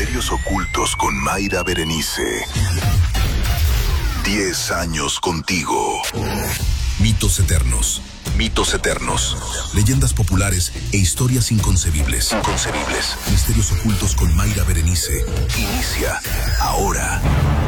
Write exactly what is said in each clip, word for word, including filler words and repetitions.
Misterios ocultos con Mayra Berenice. Diez años contigo. Mitos eternos. Mitos eternos. Leyendas populares e historias inconcebibles. Inconcebibles. Misterios ocultos con Mayra Berenice. Inicia ahora.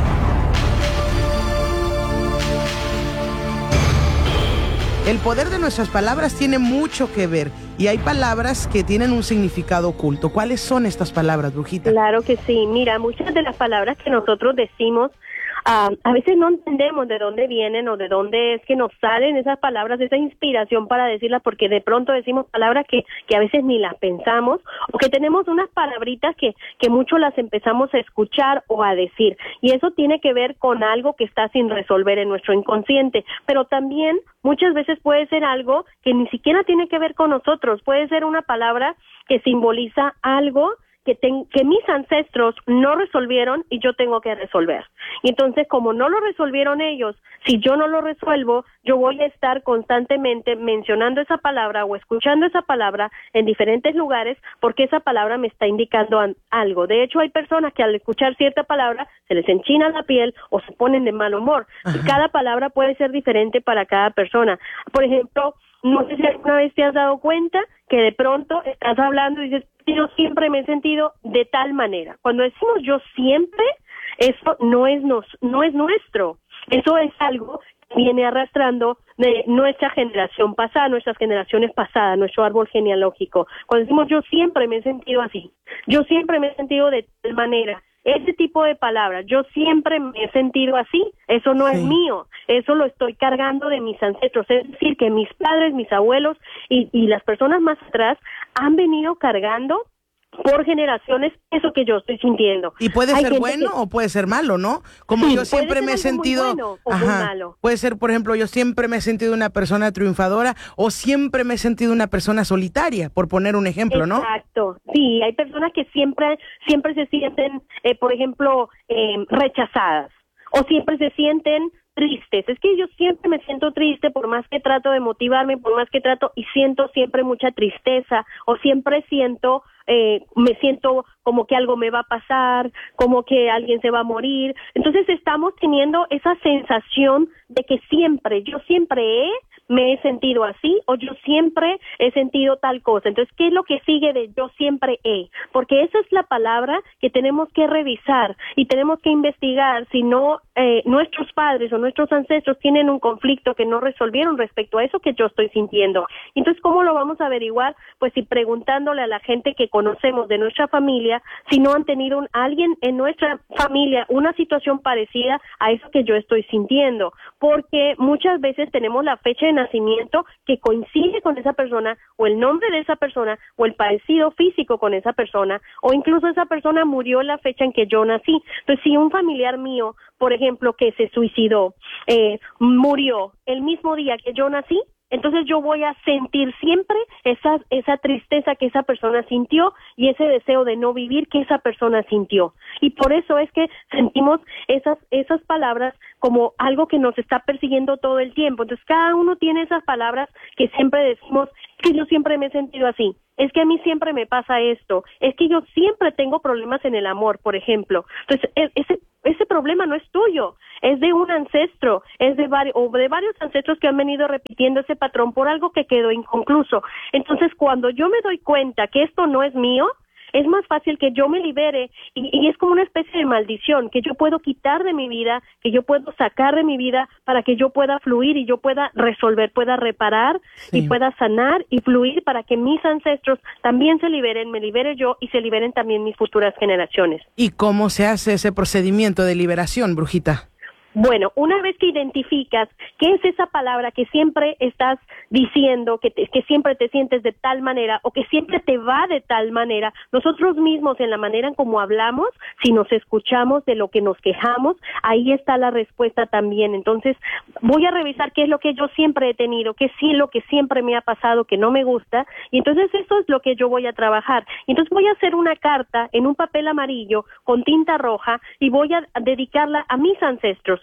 El poder de nuestras palabras tiene mucho que ver y hay palabras que tienen un significado oculto. ¿Cuáles son estas palabras, Brujita? Claro que sí. Mira, muchas de las palabras que nosotros decimos, uh, a veces no entendemos de dónde vienen o de dónde es que nos salen esas palabras, esa inspiración para decirlas, porque de pronto decimos palabras que, que a veces ni las pensamos, o que tenemos unas palabritas que, que mucho las empezamos a escuchar o a decir. Y eso tiene que ver con algo que está sin resolver en nuestro inconsciente, pero también muchas veces puede ser algo que ni siquiera tiene que ver con nosotros, puede ser una palabra que simboliza algo que, ten, que mis ancestros no resolvieron y yo tengo que resolver. Y entonces, como no lo resolvieron ellos, si yo no lo resuelvo, yo voy a estar constantemente mencionando esa palabra o escuchando esa palabra en diferentes lugares porque esa palabra me está indicando algo. De hecho, hay personas que al escuchar cierta palabra se les enchina la piel o se ponen de mal humor. Ajá. Y cada palabra puede ser diferente para cada persona. Por ejemplo, no sé si alguna vez te has dado cuenta que de pronto estás hablando y dices, yo siempre me he sentido de tal manera. Cuando decimos yo siempre, eso no es, nos, no es nuestro. Eso es algo que viene arrastrando de nuestra generación pasada, nuestras generaciones pasadas, nuestro árbol genealógico. Cuando decimos yo siempre me he sentido así, yo siempre me he sentido de tal manera, ese tipo de palabras, yo siempre me he sentido así, eso no sí. es mío, eso lo estoy cargando de mis ancestros, es decir, que mis padres, mis abuelos y, y las personas más atrás han venido cargando por generaciones eso que yo estoy sintiendo. Y puede Hay ser bueno que... o puede ser malo, ¿no? Como sí, yo siempre me he sentido... Muy bueno o muy malo. Puede ser, por ejemplo, yo siempre me he sentido una persona triunfadora o siempre me he sentido una persona solitaria, por poner un ejemplo, ¿no? Exacto. Sí, hay personas que siempre, siempre se sienten, eh, por ejemplo, eh, rechazadas o siempre se sienten tristes. Es que yo siempre me siento triste por más que trato de motivarme, por más que trato y siento siempre mucha tristeza o siempre siento, eh, me siento como que algo me va a pasar, como que alguien se va a morir. Entonces estamos teniendo esa sensación de que siempre, yo siempre he, me he sentido así o yo siempre he sentido tal cosa. Entonces, ¿qué es lo que sigue de yo siempre he? Porque esa es la palabra que tenemos que revisar y tenemos que investigar si no eh, nuestros padres o nuestros ancestros tienen un conflicto que no resolvieron respecto a eso que yo estoy sintiendo. Entonces, ¿cómo lo vamos a averiguar? Pues si preguntándole a la gente que conocemos de nuestra familia, si no han tenido un, alguien en nuestra familia una situación parecida a eso que yo estoy sintiendo, porque muchas veces tenemos la fecha de nacimiento que coincide con esa persona o el nombre de esa persona o el parecido físico con esa persona o incluso esa persona murió en la fecha en que yo nací. Entonces, si un familiar mío, por ejemplo, que se suicidó, eh, murió el mismo día que yo nací, entonces yo voy a sentir siempre esa, esa tristeza que esa persona sintió y ese deseo de no vivir que esa persona sintió. Y por eso es que sentimos esas, esas palabras como algo que nos está persiguiendo todo el tiempo. Entonces cada uno tiene esas palabras que siempre decimos, es que yo siempre me he sentido así, es que a mí siempre me pasa esto, es que yo siempre tengo problemas en el amor, por ejemplo. Entonces ese, ese problema no es tuyo, es de un ancestro, es de, vari- o de varios ancestros que han venido repitiendo ese patrón por algo que quedó inconcluso. Entonces, cuando yo me doy cuenta que esto no es mío, es más fácil que yo me libere y, y es como una especie de maldición que yo puedo quitar de mi vida, que yo puedo sacar de mi vida para que yo pueda fluir y yo pueda resolver, pueda reparar sí. y pueda sanar y fluir para que mis ancestros también se liberen, me libere yo y se liberen también mis futuras generaciones. ¿Y cómo se hace ese procedimiento de liberación, Brujita? Bueno, una vez que identificas qué es esa palabra que siempre estás diciendo, que, te, que siempre te sientes de tal manera o que siempre te va de tal manera, nosotros mismos en la manera en cómo hablamos, si nos escuchamos de lo que nos quejamos, ahí está la respuesta también. Entonces, voy a revisar qué es lo que yo siempre he tenido, qué es sí lo que siempre me ha pasado que no me gusta, y entonces eso es lo que yo voy a trabajar. Y entonces voy a hacer una carta en un papel amarillo con tinta roja y voy a dedicarla a mis ancestros,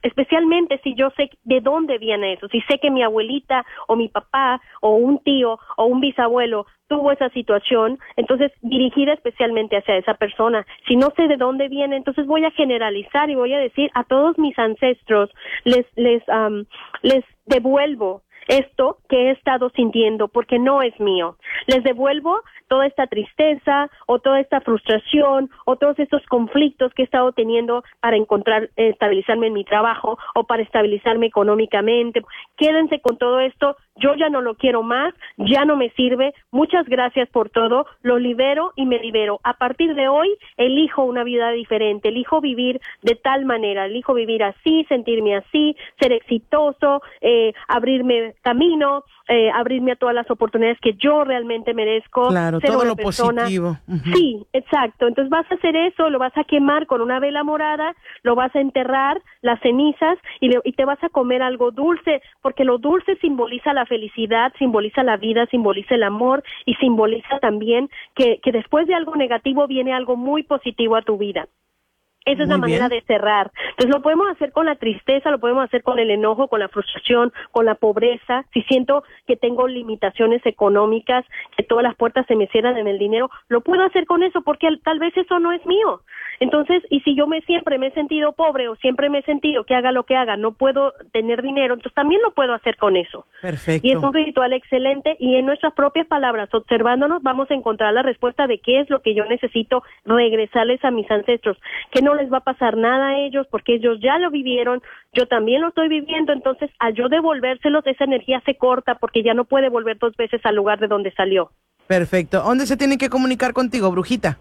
especialmente si yo sé de dónde viene eso, si sé que mi abuelita o mi papá o un tío o un bisabuelo tuvo esa situación, entonces dirigida especialmente hacia esa persona. Si no sé de dónde viene, entonces voy a generalizar y voy a decir a todos mis ancestros, les, les, um, les devuelvo esto que he estado sintiendo porque no es mío. Les devuelvo toda esta tristeza o toda esta frustración o todos estos conflictos que he estado teniendo para encontrar, eh, estabilizarme en mi trabajo o para estabilizarme económicamente. Quédense con todo esto, yo ya no lo quiero más, ya no me sirve, muchas gracias por todo, lo libero y me libero. A partir de hoy elijo una vida diferente, elijo vivir de tal manera, elijo vivir así, sentirme así, ser exitoso, eh, abrirme camino, eh, abrirme a todas las oportunidades que yo realmente merezco. Claro, ser todo una lo persona... positivo. Uh-huh. Sí, exacto. Entonces vas a hacer eso, lo vas a quemar con una vela morada, lo vas a enterrar, las cenizas, y, le, y te vas a comer algo dulce, porque lo dulce simboliza la felicidad, simboliza la vida, simboliza el amor, y simboliza también que, que después de algo negativo viene algo muy positivo a tu vida. Esa es la manera de cerrar. Entonces lo podemos hacer con la tristeza, lo podemos hacer con el enojo, con la frustración, con la pobreza. Si siento que tengo limitaciones económicas, que todas las puertas se me cierran en el dinero, lo puedo hacer con eso porque tal vez eso no es mío. Entonces, y si yo me siempre me he sentido pobre o siempre me he sentido que haga lo que haga, no puedo tener dinero, entonces también lo puedo hacer con eso. Perfecto. Y es un ritual excelente y en nuestras propias palabras, observándonos, vamos a encontrar la respuesta de qué es lo que yo necesito regresarles a mis ancestros, que no les va a pasar nada a ellos porque ellos ya lo vivieron, yo también lo estoy viviendo, entonces al yo devolvérselos, esa energía se corta porque ya no puede volver dos veces al lugar de donde salió. Perfecto. ¿Dónde se tienen que comunicar contigo, brujita?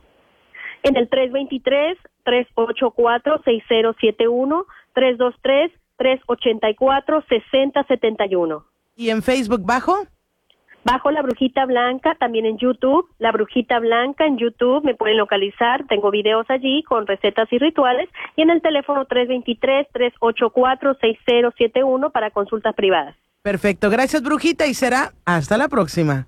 En el tres dos tres, tres ocho cuatro, seis cero siete uno, tres dos tres, tres ocho cuatro, seis cero siete uno. ¿Y en Facebook bajo? Bajo La Brujita Blanca, también en YouTube, La Brujita Blanca en YouTube, me pueden localizar, tengo videos allí con recetas y rituales, y en el teléfono tres dos tres, tres ocho cuatro, seis cero siete uno para consultas privadas. Perfecto, gracias brujita y será hasta la próxima.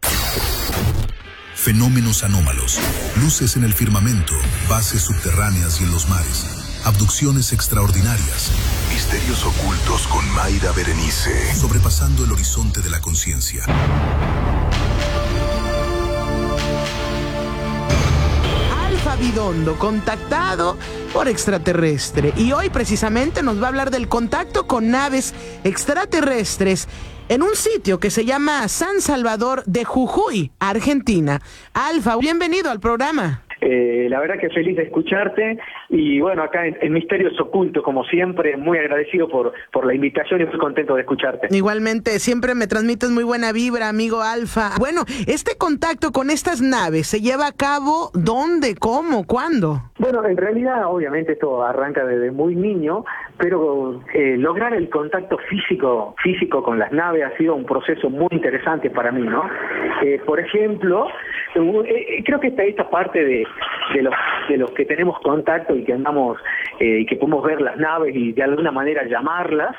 Fenómenos anómalos, luces en el firmamento, bases subterráneas y en los mares, abducciones extraordinarias, misterios ocultos con Mayra Berenice, sobrepasando el horizonte de la conciencia. Alfa Bidondo, contactado por extraterrestre, y hoy precisamente nos va a hablar del contacto con naves extraterrestres en un sitio que se llama San Salvador de Jujuy, Argentina. Alfa, bienvenido al programa. Eh, la verdad que feliz de escucharte y bueno, acá en, en Misterios Ocultos, como siempre, muy agradecido por, por la invitación y muy contento de escucharte. Igualmente, siempre me transmites muy buena vibra, amigo Alfa. Bueno, este contacto con estas naves se lleva a cabo ¿dónde, cómo, cuándo? Bueno, en realidad, obviamente esto arranca desde muy niño, pero eh, lograr el contacto físico, físico con las naves ha sido un proceso muy interesante para mí, ¿no? Eh, por ejemplo, eh, creo que esta, esta parte de de los de los que tenemos contacto y que andamos eh, y que podemos ver las naves y de alguna manera llamarlas,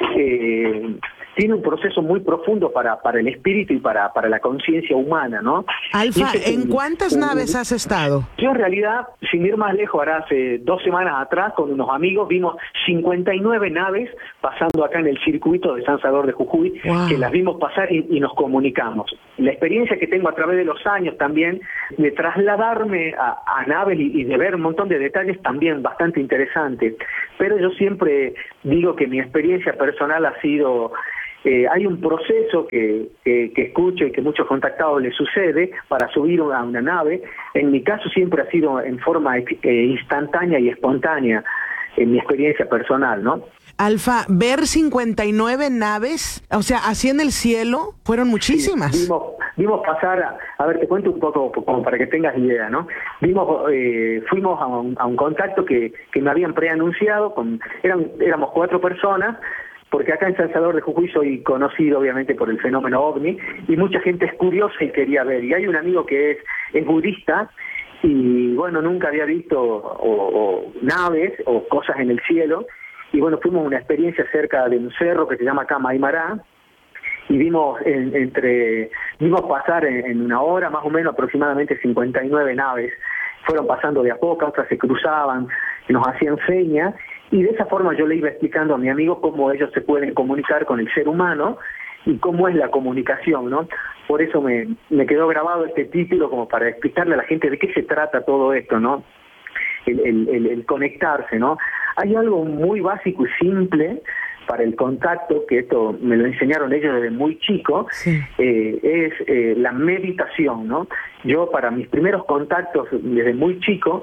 eh, tiene un proceso muy profundo para para el espíritu y para para la conciencia humana, ¿no? Alfa, ¿en un, cuántas un, naves has estado? Yo en realidad, sin ir más lejos, ahora hace dos semanas atrás con unos amigos vimos cincuenta y nueve naves pasando acá en el circuito de San Salvador de Jujuy, wow, que las vimos pasar y, y nos comunicamos. La experiencia que tengo a través de los años también de trasladarme a, a naves y, y de ver un montón de detalles también bastante interesante, pero yo siempre digo que mi experiencia personal ha sido... Eh, hay un proceso que, que, que escucho y que muchos contactados les sucede para subir a una nave. En mi caso siempre ha sido en forma eh, instantánea y espontánea, en mi experiencia personal, ¿no? Alfa, ver cincuenta y nueve naves, o sea, así en el cielo, fueron muchísimas. Sí, vimos, vimos pasar, a, a ver, te cuento un poco como para que tengas idea, ¿no? Vimos, eh, fuimos a un, a un contacto que, que me habían preanunciado, con, eran, éramos cuatro personas, porque acá en San Salvador de Jujuy soy conocido obviamente por el fenómeno ovni y mucha gente es curiosa y quería ver. Y hay un amigo que es, es budista y bueno, nunca había visto o, o naves o cosas en el cielo y bueno, fuimos a una experiencia cerca de un cerro que se llama acá Maimará y vimos en, entre vimos pasar en, en una hora más o menos aproximadamente cincuenta y nueve naves. Fueron pasando de a poco, otras se cruzaban, nos hacían señas. Y de esa forma yo le iba explicando a mi amigo cómo ellos se pueden comunicar con el ser humano y cómo es la comunicación, ¿no? Por eso me, me quedó grabado este título, como para explicarle a la gente de qué se trata todo esto, ¿no? El, el, el, el conectarse, ¿no? Hay algo muy básico y simple para el contacto, que esto me lo enseñaron ellos desde muy chico, sí. eh, es eh, la meditación, ¿no? Yo, para mis primeros contactos desde muy chico,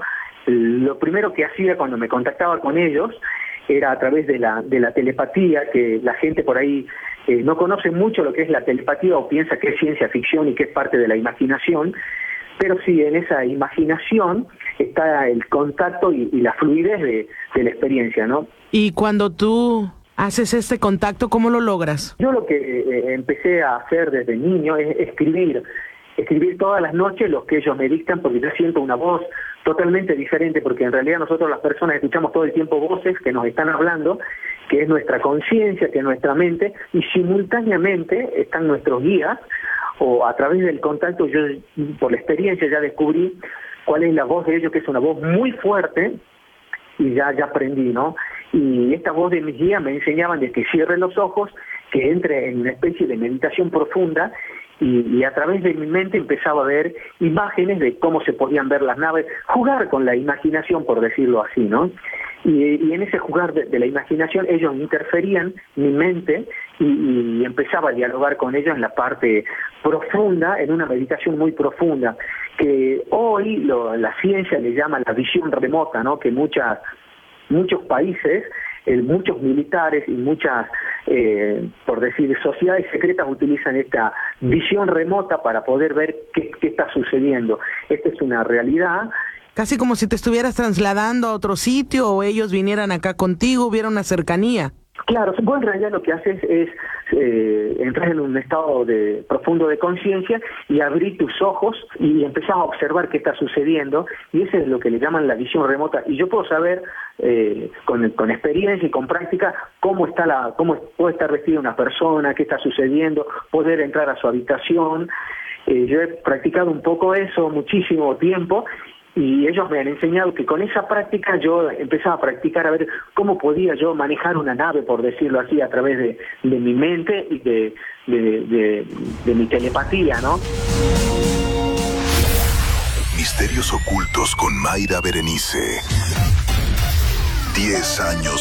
lo primero que hacía cuando me contactaba con ellos era a través de la, de la telepatía, que la gente por ahí eh, no conoce mucho lo que es la telepatía o piensa que es ciencia ficción y que es parte de la imaginación, pero sí, en esa imaginación está el contacto y, y la fluidez de, de la experiencia, ¿no? Y cuando tú haces este contacto, ¿cómo lo logras? Yo lo que eh, empecé a hacer desde niño es escribir, escribir todas las noches lo que ellos me dictan, porque yo siento una voz totalmente diferente, porque en realidad nosotros las personas escuchamos todo el tiempo voces que nos están hablando, que es nuestra conciencia, que es nuestra mente, y simultáneamente están nuestros guías, o a través del contacto yo por la experiencia ya descubrí cuál es la voz de ellos, que es una voz muy fuerte, y ya, ya aprendí, ¿no? Y esta voz de mis guías me enseñaban de que cierre los ojos, que entre en una especie de meditación profunda, y, y a través de mi mente empezaba a ver imágenes de cómo se podían ver las naves, jugar con la imaginación, por decirlo así, ¿no? Y, y en ese jugar de, de la imaginación ellos interferían mi mente y, y empezaba a dialogar con ellos en la parte profunda, en una meditación muy profunda, que hoy lo, la ciencia le llama la visión remota, ¿no? Que muchas muchos países, eh, muchos militares y muchas, eh, por decir, sociedades secretas utilizan esta visión remota para poder ver qué, qué está sucediendo. Esta es una realidad. Casi como si te estuvieras trasladando a otro sitio o ellos vinieran acá contigo, hubiera una cercanía. Claro, vos en realidad lo que haces es eh, entrar en un estado de profundo de conciencia y abrir tus ojos y empezar a observar qué está sucediendo, y eso es lo que le llaman la visión remota. Y yo puedo saber eh, con, con experiencia y con práctica cómo está la, cómo puede estar vestida una persona, qué está sucediendo, poder entrar a su habitación. Eh, yo he practicado un poco eso muchísimo tiempo. Y ellos me han enseñado que con esa práctica yo empezaba a practicar a ver cómo podía yo manejar una nave, por decirlo así, a través de, de mi mente y de, de, de, de mi telepatía, ¿no? Misterios ocultos con Mayra Berenice. Diez años